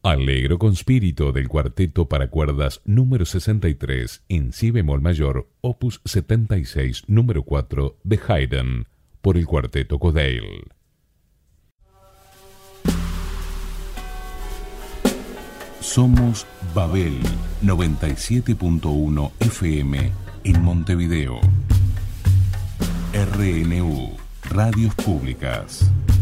Allegro con Spirito del cuarteto para cuerdas número 63 en si bemol mayor, opus 76, número 4 de Haydn, por el cuarteto Kodale. Somos Babel 97.1 FM en Montevideo. RNU, Radios Públicas.